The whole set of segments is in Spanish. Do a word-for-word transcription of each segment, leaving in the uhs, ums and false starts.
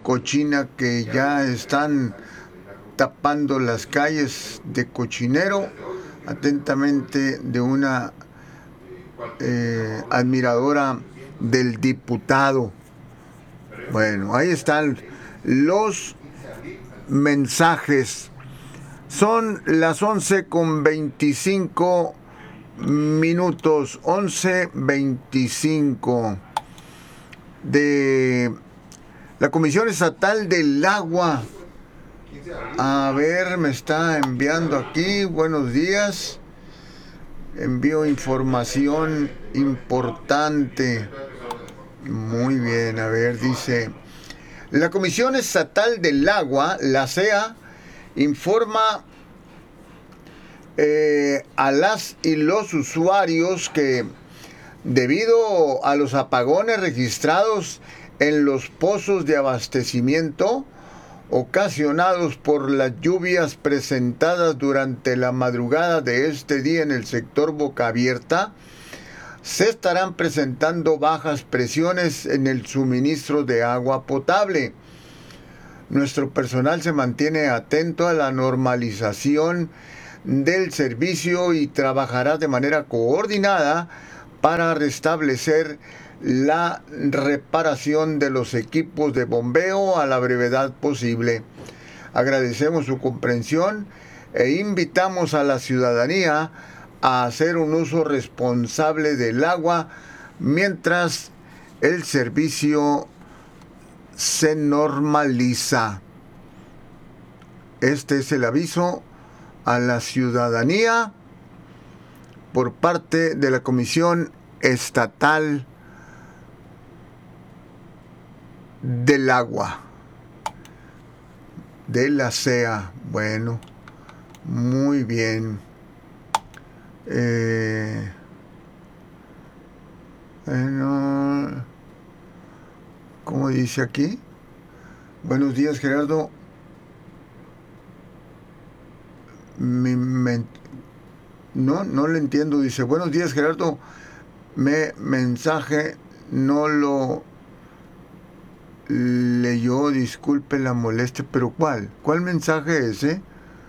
cochina que ya están tapando las calles de cochinero. Atentamente, de una eh, admiradora del diputado. Bueno, ahí están los mensajes. Son las once con veinticinco minutos, once veinticinco, de la Comisión Estatal del Agua. A ver, me está enviando aquí, buenos días. Envío información importante. Muy bien, a ver, dice: la Comisión Estatal del Agua, la C E A, informa eh, a las y los usuarios que, debido a los apagones registrados en los pozos de abastecimiento ocasionados por las lluvias presentadas durante la madrugada de este día en el sector Boca Abierta, se estarán presentando bajas presiones en el suministro de agua potable. Nuestro personal se mantiene atento a la normalización del servicio y trabajará de manera coordinada para restablecer la reparación de los equipos de bombeo a la brevedad posible. Agradecemos su comprensión e invitamos a la ciudadanía a hacer un uso responsable del agua mientras el servicio se normaliza. Este es el aviso a la ciudadanía por parte de la Comisión Estatal del Agua, de la C E A. Bueno, muy bien. Eh, bueno, ¿cómo dice aquí? Buenos días, Gerardo. Mi, me, no, no le entiendo. Dice: buenos días, Gerardo. Me mensaje no lo leyó, disculpe la molestia, pero ¿cuál? ¿Cuál mensaje es ese?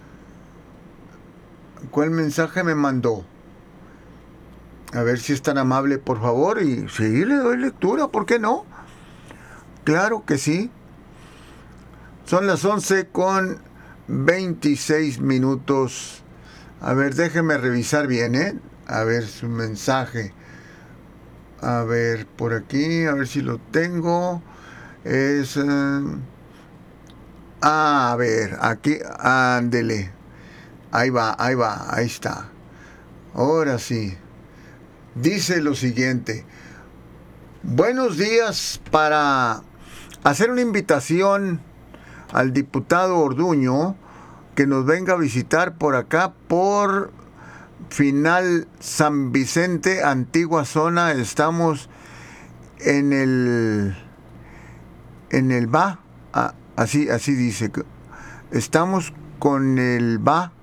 ¿Cuál mensaje me mandó? A ver si es tan amable, por favor, y sí, le doy lectura, ¿por qué no? Claro que sí. Son las once con veintiséis minutos. A ver, déjeme revisar bien, ¿eh? A ver su mensaje. A ver, por aquí, a ver si lo tengo. Es... Uh, ah, a ver, aquí, ándele. Ahí va, ahí va, ahí está. Ahora sí. Dice lo siguiente: buenos días, para hacer una invitación al diputado Orduño que nos venga a visitar por acá, por Final San Vicente, antigua zona. Estamos en el en el B A, ah, así, así dice. Estamos con el B A,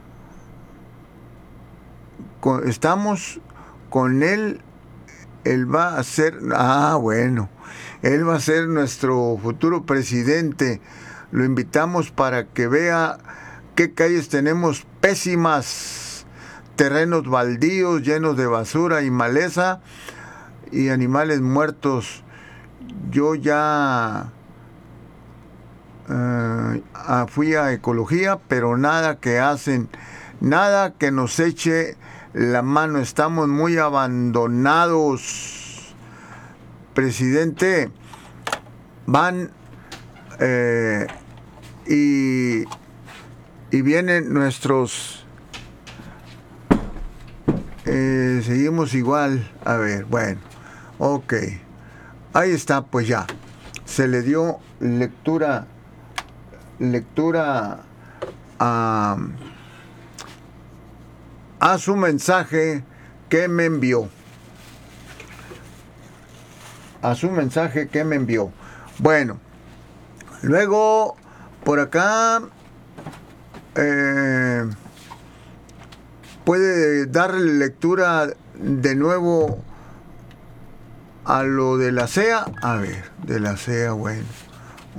con, estamos con él. Él va a ser, ah, bueno, él va a ser nuestro futuro presidente. Lo invitamos para que vea qué calles tenemos pésimas, terrenos baldíos llenos de basura y maleza y animales muertos. Yo ya uh, fui a ecología, pero nada que hacen, nada que nos eche la mano. Estamos muy abandonados. Presidente, van eh, y, y vienen nuestros... Eh, seguimos igual. A ver, bueno, ok. Ahí está, pues ya. Se le dio lectura, lectura a... a su mensaje que me envió. A su mensaje que me envió. Bueno, luego por acá eh, puede darle lectura de nuevo a lo de la C E A. A ver, de la C E A, bueno.